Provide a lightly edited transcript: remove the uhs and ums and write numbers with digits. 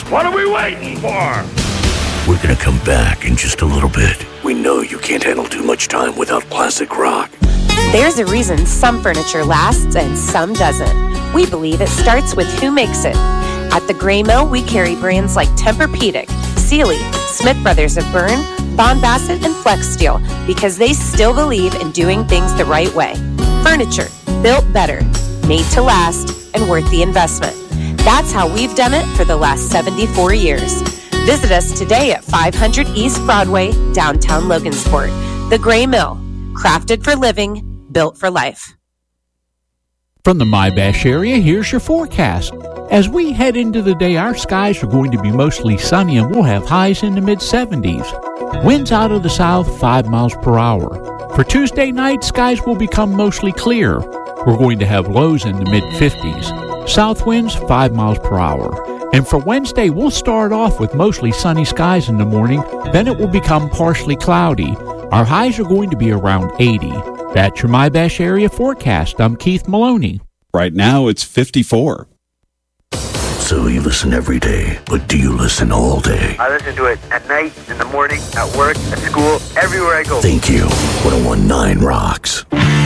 What are we waiting for? We're gonna come back in just a little bit. We know you can't handle too much time without classic rock. There's a reason some furniture lasts and some doesn't. We believe it starts with who makes it. At the Gray Mill, we carry brands like Tempur-Pedic, Sealy, Smith Brothers of Bern, Bond Bassett, and Flex Steel because they still believe in doing things the right way. Furniture built better, made to last, and worth the investment. That's how we've done it for the last 74 years. Visit us today at 500 East Broadway, downtown Logansport. The Gray Mill, crafted for living, built for life. From the MyBash area, here's your forecast. As we head into the day, our skies are going to be mostly sunny and we'll have highs in the mid-70s. Winds out of the south, 5 miles per hour. For Tuesday night, skies will become mostly clear. We're going to have lows in the mid-50s. South winds, 5 miles per hour. And for Wednesday, we'll start off with mostly sunny skies in the morning, then it will become partially cloudy. Our highs are going to be around 80. That's your MyBash area forecast. I'm Keith Maloney. Right now, it's 54. So you listen every day, but do you listen all day? I listen to it at night, in the morning, at work, at school, everywhere I go. Thank you. 101.9 rocks.